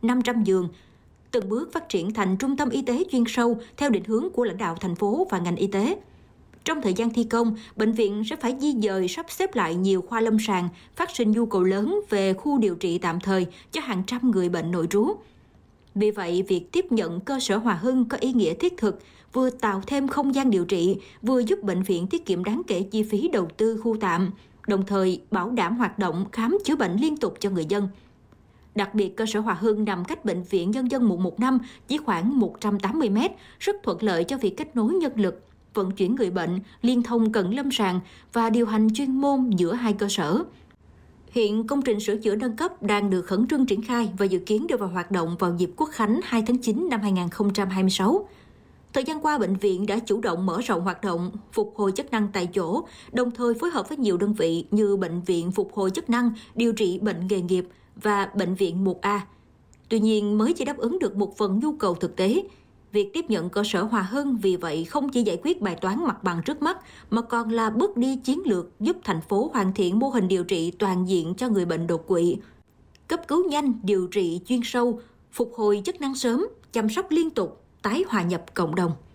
500 giường, từng bước phát triển thành trung tâm y tế chuyên sâu theo định hướng của lãnh đạo thành phố và ngành y tế. Trong thời gian thi công, bệnh viện sẽ phải di dời sắp xếp lại nhiều khoa lâm sàng, phát sinh nhu cầu lớn về khu điều trị tạm thời cho hàng trăm người bệnh nội trú. Vì vậy, việc tiếp nhận cơ sở Hòa Hưng có ý nghĩa thiết thực, vừa tạo thêm không gian điều trị, vừa giúp bệnh viện tiết kiệm đáng kể chi phí đầu tư khu tạm, đồng thời bảo đảm hoạt động khám chữa bệnh liên tục cho người dân. Đặc biệt, cơ sở Hòa Hưng nằm cách Bệnh viện Nhân dân 115 chỉ khoảng 180 m, rất thuận lợi cho việc kết nối nhân lực, vận chuyển người bệnh, liên thông cận lâm sàng và điều hành chuyên môn giữa hai cơ sở. Hiện công trình sửa chữa nâng cấp đang được khẩn trương triển khai và dự kiến đưa vào hoạt động vào dịp Quốc khánh 2 tháng 9 năm 2026. Thời gian qua, bệnh viện đã chủ động mở rộng hoạt động, phục hồi chức năng tại chỗ, đồng thời phối hợp với nhiều đơn vị như Bệnh viện Phục hồi chức năng, điều trị bệnh nghề nghiệp và Bệnh viện 1A. Tuy nhiên, mới chỉ đáp ứng được một phần nhu cầu thực tế. Việc tiếp nhận cơ sở Hòa Hưng vì vậy không chỉ giải quyết bài toán mặt bằng trước mắt, mà còn là bước đi chiến lược giúp thành phố hoàn thiện mô hình điều trị toàn diện cho người bệnh đột quỵ. Cấp cứu nhanh, điều trị chuyên sâu, phục hồi chức năng sớm, chăm sóc liên tục, tái hòa nhập cộng đồng.